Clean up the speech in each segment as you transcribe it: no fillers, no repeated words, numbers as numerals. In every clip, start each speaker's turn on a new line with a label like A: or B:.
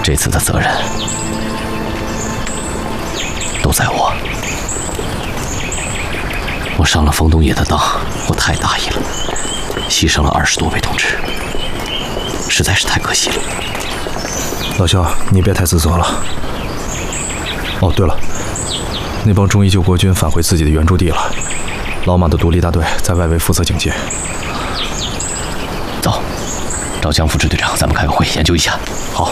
A: 这次的责任都在我。我上了冯东野的当，我太大意了，牺牲了20多位同志，实在是太可惜了。
B: 老肖，你别太自责了。哦，对了，那帮忠义救国军返回自己的原驻地了，老马的独立大队在外围负责警戒。
A: 走，找江副支队长，咱们开个会，研究一下。
B: 好。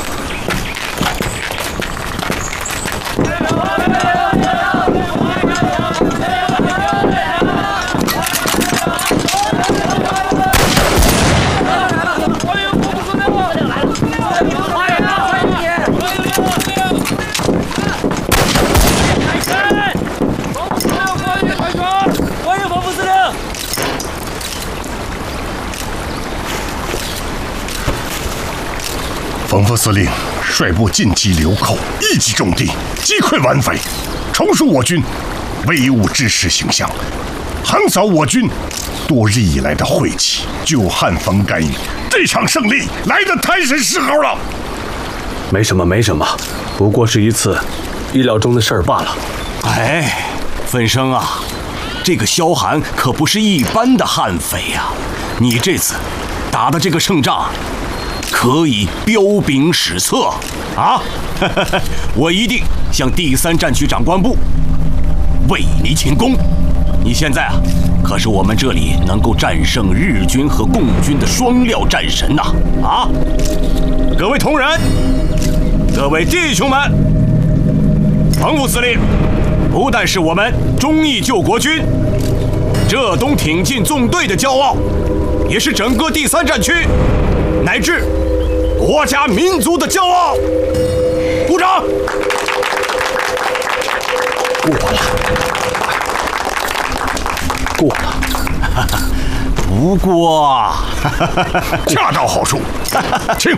C: 冯副司令率部进击流寇，一击中地，击溃顽匪，重塑我军威武志士形象，横扫我军多日以来的晦气，久旱逢甘雨。这场胜利来得太是时候了。
D: 没什么，没什么，不过是一次意料中的事儿罢了。
E: 哎，粉生啊，这个萧寒可不是一般的悍匪呀！你这次打的这个胜仗，可以彪炳史册啊！我一定向第3战区长官部为你请功。你现在啊，可是我们这里能够战胜日军和共军的双料战神呐！啊，各位同仁，各位弟兄们，冯副司令不但是我们忠义救国军浙东挺进纵队的骄傲，也是整个第3战区乃至国家民族的骄傲。鼓掌！
D: 过了，
E: 不过
C: 恰到好处，
E: 请。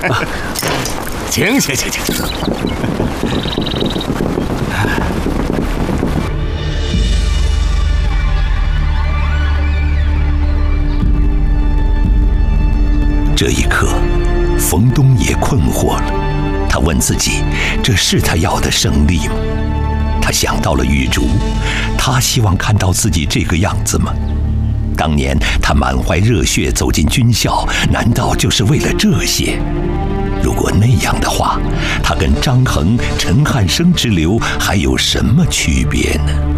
F: 这一刻，冯东也困惑了。他问自己：这是他要的胜利吗？他想到了玉竹，他希望看到自己这个样子吗？当年他满怀热血走进军校，难道就是为了这些？如果那样的话，他跟张衡、陈汉生之流还有什么区别呢？